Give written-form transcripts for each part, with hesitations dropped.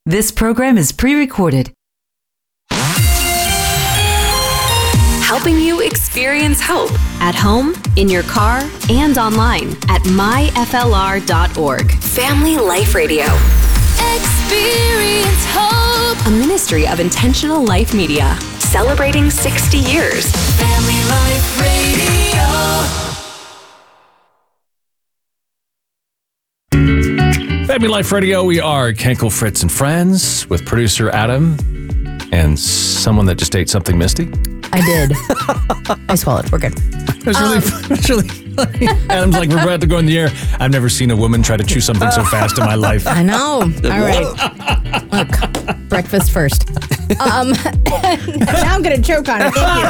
This program is pre-recorded. Helping you experience hope at home, in your car, and online at myflr.org. Family Life Radio. Experience hope. A ministry of Intentional Life Media. Celebrating 60 years. Family Life Radio. Family Life Radio, we are Kenkel, Fritz, and Friends with producer Adam and someone that just ate something misty. I did. I swallowed. We're good. It's really funny. Adam's like, we're about to go in the air. I've never seen a woman try to chew something so fast in my life. I know. All right. Look, breakfast first. Now I'm going to choke on it.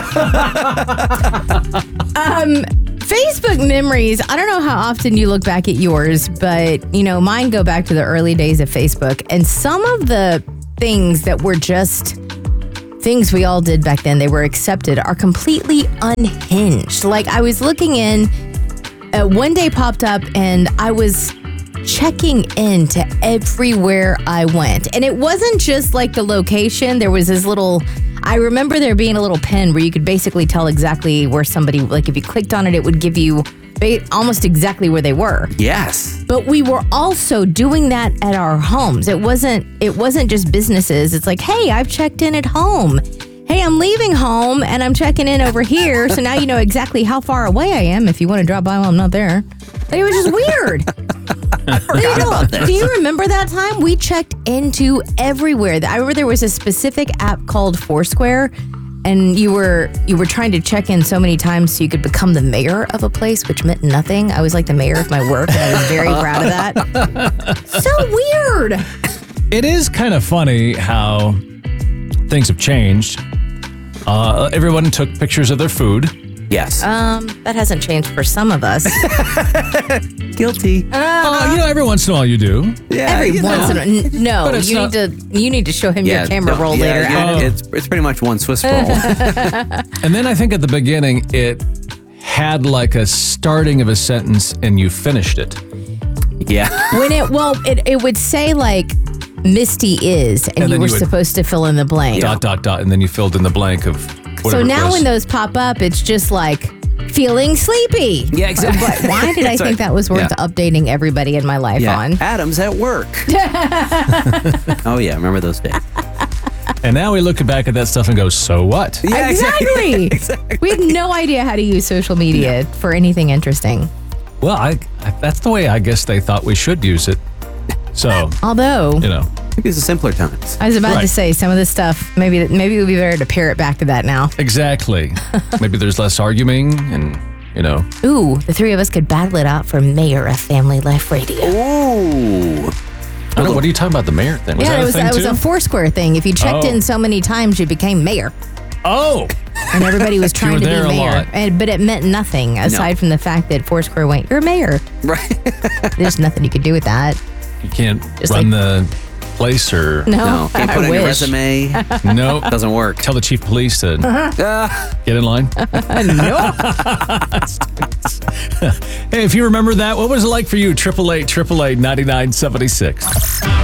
Thank you. Facebook memories. I don't know how often you look back at yours, but, mine go back to the early days of Facebook. And some of the things that were just things we all did back then, they were accepted, are completely unhinged. Like, I was looking in, one day popped up, and I was checking into everywhere I went. And it wasn't just like the location. There was this little, I remember there being a little pen where you could basically tell exactly where somebody, like if you clicked on it, it would give you almost exactly where they were. Yes. But we were also doing that at our homes. It wasn't just businesses. It's like, hey, I've checked in at home. Hey, I'm leaving home and I'm checking in over here. So now you know exactly how far away I am if you want to drop by while I'm not there. Like, it was just weird. I forgot about this. Do you remember that time? We checked into everywhere. I remember there was a specific app called Foursquare, and you were trying to check in so many times so you could become the mayor of a place, which meant nothing. I was like the mayor of my work, and I was very proud of that. So weird. It is kind of funny how things have changed. Everyone took pictures of their food. Yes. That hasn't changed for some of us. Guilty. Every once in a while you do. Yeah. Every once in a while. No, But it's you need to show him your camera roll later. It's pretty much one Swiss roll. And then I think at the beginning it had like a starting of a sentence and you finished it. Yeah. When it would say like Misty is, and you were supposed to fill in the blank. ... and then you filled in the blank of whatever. So now it was. when those pop up, it's just like feeling sleepy. Yeah, exactly. But why did I think that was worth updating everybody in my life on? Adam's at work. Oh yeah, remember those days. And now we look back at that stuff and go, so what? Yeah, exactly. We had no idea how to use social media for anything interesting. Well, I that's the way I guess they thought we should use it. So, although, I think it's the simpler times. I was about to say some of this stuff, maybe it would be better to pair it back to that now. Exactly. Maybe there's less arguing and, Ooh, the three of us could battle it out for mayor of Family Life Radio. Ooh. I don't know, what are you talking about, the mayor thing? Was yeah, that it was a Foursquare thing. If you checked in so many times, you became mayor. Oh. And everybody was trying to be mayor. But it meant nothing aside from the fact that Foursquare went, you're mayor. Right. There's nothing you could do with that. You can't run the place or... No, can't put in your resume. No. Doesn't work. Tell the chief of police to get in line. No. Hey, if you remember that, what was it like for you? 888-888-9976.